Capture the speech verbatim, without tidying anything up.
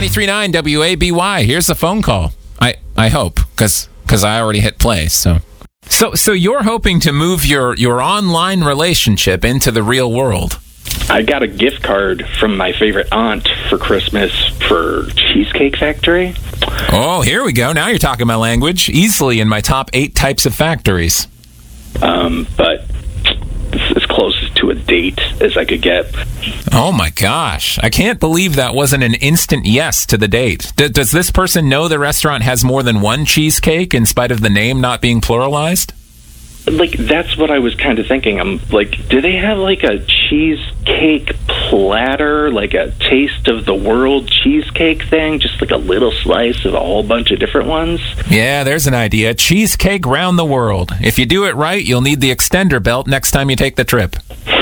ninety-three point nine W A B Y. Here's a phone call. I, I hope, because because I already hit play. So so so you're hoping to move your, your online relationship into the real world. I got a gift card from my favorite aunt for Christmas for Cheesecake Factory. Oh, here we go. Now you're talking my language. Easily in my top eight types of factories. Um, but it's as close to a date as I could get. Oh my gosh. I can't believe that wasn't an instant yes to the date. D- does this person know the restaurant has more than one cheesecake in spite of the name not being pluralized? Like, that's what I was kind of thinking. I'm like, do they have like a cheesecake platter, like a taste of the world cheesecake thing? Just like a little slice of a whole bunch of different ones? Yeah, there's an idea. Cheesecake round the world. If you do it right, you'll need the extender belt next time you take the trip.